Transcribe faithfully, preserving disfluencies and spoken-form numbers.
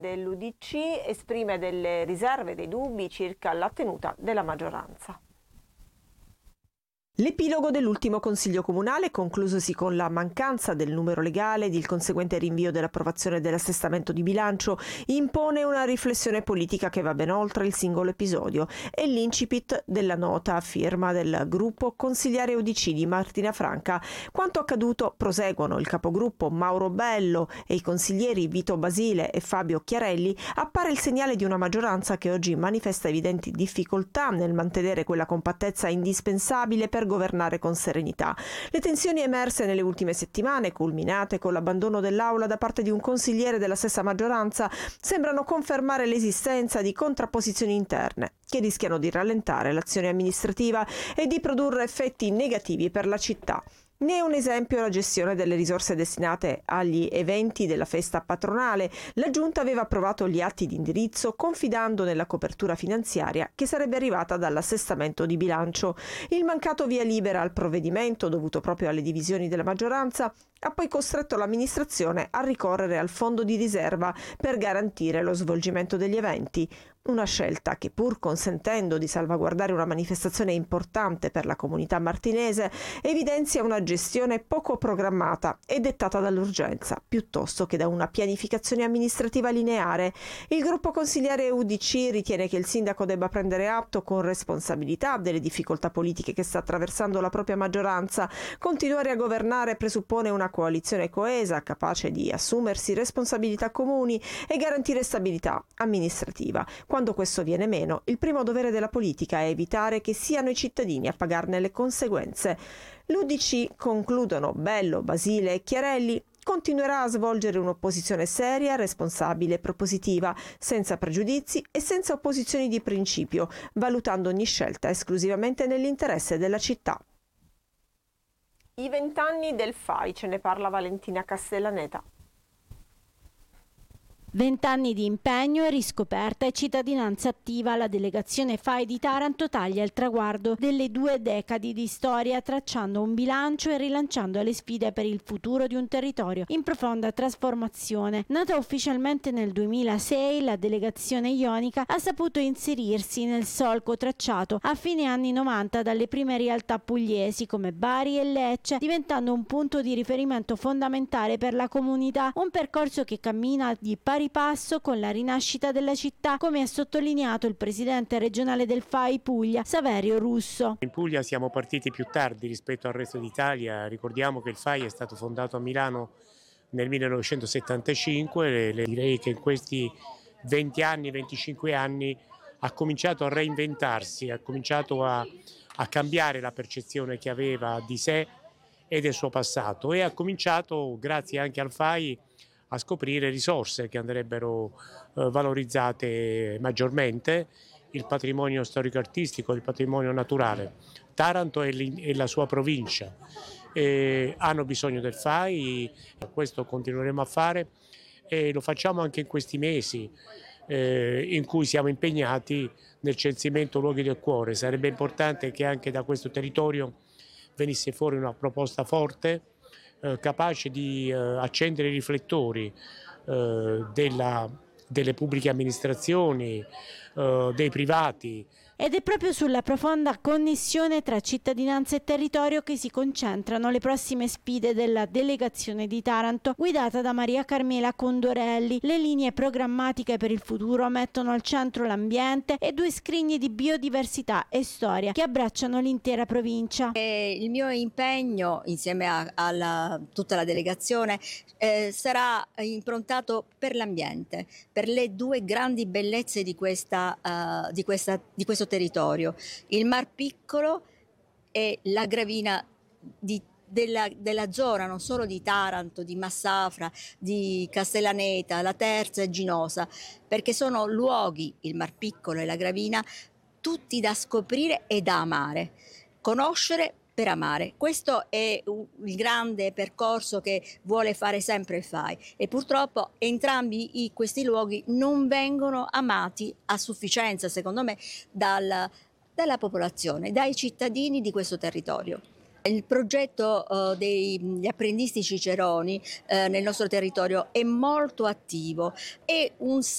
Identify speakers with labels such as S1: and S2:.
S1: Dell'U D C esprime delle riserve, dei dubbi circa la tenuta della maggioranza. L'epilogo dell'ultimo Consiglio Comunale, conclusosi con la mancanza del numero legale ed il conseguente rinvio dell'approvazione dell'assestamento di bilancio, impone una riflessione politica che va ben oltre il singolo episodio. È l'incipit della nota a firma del gruppo consigliare U D C di Martina Franca. Quanto accaduto, proseguono il capogruppo Mauro Bello e i consiglieri Vito Basile e Fabio Chiarelli, appare il segnale di una maggioranza che oggi manifesta evidenti difficoltà nel mantenere quella compattezza indispensabile per governare con serenità. Le tensioni emerse nelle ultime settimane, culminate con l'abbandono dell'Aula da parte di un consigliere della stessa maggioranza, sembrano confermare l'esistenza di contrapposizioni interne che rischiano di rallentare l'azione amministrativa e di produrre effetti negativi per la città. Ne è un esempio la gestione delle risorse destinate agli eventi della festa patronale. La Giunta aveva approvato gli atti di indirizzo confidando nella copertura finanziaria che sarebbe arrivata dall'assestamento di bilancio. Il mancato via libera al provvedimento, dovuto proprio alle divisioni della maggioranza, ha poi costretto l'amministrazione a ricorrere al fondo di riserva per garantire lo svolgimento degli eventi. Una scelta che, pur consentendo di salvaguardare una manifestazione importante per la comunità martinese, evidenzia una gestione poco programmata e dettata dall'urgenza, piuttosto che da una pianificazione amministrativa lineare. Il gruppo consigliare U D C ritiene che il sindaco debba prendere atto con responsabilità delle difficoltà politiche che sta attraversando la propria maggioranza. Continuare a governare presuppone una coalizione coesa, capace di assumersi responsabilità comuni e garantire stabilità amministrativa. Quando questo viene meno, il primo dovere della politica è evitare che siano i cittadini a pagarne le conseguenze. L'U D C, concludono Bello, Basile e Chiarelli, continuerà a svolgere un'opposizione seria, responsabile e propositiva, senza pregiudizi e senza opposizioni di principio, valutando ogni scelta esclusivamente nell'interesse della città. I vent'anni del F A I, ce ne parla Valentina Castellaneta.
S2: Vent'anni di impegno e riscoperta e cittadinanza attiva, la delegazione F A I di Taranto taglia il traguardo delle due decadi di storia, tracciando un bilancio e rilanciando le sfide per il futuro di un territorio in profonda trasformazione. Nata ufficialmente nel duemilasei, la delegazione ionica ha saputo inserirsi nel solco tracciato a fine anni novanta dalle prime realtà pugliesi come Bari e Lecce, diventando un punto di riferimento fondamentale per la comunità, un percorso che cammina di pari passo con la rinascita della città, come ha sottolineato il presidente regionale del F A I Puglia, Saverio Russo.
S3: In Puglia siamo partiti più tardi rispetto al resto d'Italia. Ricordiamo che il F A I è stato fondato a Milano nel millenovecentosettantacinque, le direi che in questi venti anni, venticinque anni ha cominciato a reinventarsi, ha cominciato a, a cambiare la percezione che aveva di sé e del suo passato e ha cominciato, grazie anche al F A I, a scoprire risorse che andrebbero eh, valorizzate maggiormente, il patrimonio storico-artistico, il patrimonio naturale. Taranto e la sua provincia eh, hanno bisogno del F A I, questo continueremo a fare e lo facciamo anche in questi mesi eh, in cui siamo impegnati nel censimento luoghi del cuore. Sarebbe importante che anche da questo territorio venisse fuori una proposta forte, Eh, capace di eh, accendere i riflettori eh, della, delle pubbliche amministrazioni, eh, dei privati.
S2: Ed è proprio sulla profonda connessione tra cittadinanza e territorio che si concentrano le prossime sfide della delegazione di Taranto, guidata da Maria Carmela Condorelli. Le linee programmatiche per il futuro mettono al centro l'ambiente e due scrigni di biodiversità e storia che abbracciano l'intera provincia.
S4: E il mio impegno, insieme a, a tutta la delegazione, eh, sarà improntato per l'ambiente, per le due grandi bellezze di, questa, uh, di, questa, di questo territorio, il Mar Piccolo e la gravina di, della, della zona, non solo di Taranto, di Massafra, di Castellaneta, la Terza e Ginosa, perché sono luoghi, il Mar Piccolo e la gravina, tutti da scoprire e da amare, conoscere per amare. Questo è il grande percorso che vuole fare sempre il F A I e purtroppo entrambi i, questi luoghi non vengono amati a sufficienza, secondo me, dal, dalla popolazione, dai cittadini di questo territorio. Il progetto uh, degli apprendisti ciceroni uh, nel nostro territorio è molto attivo, è un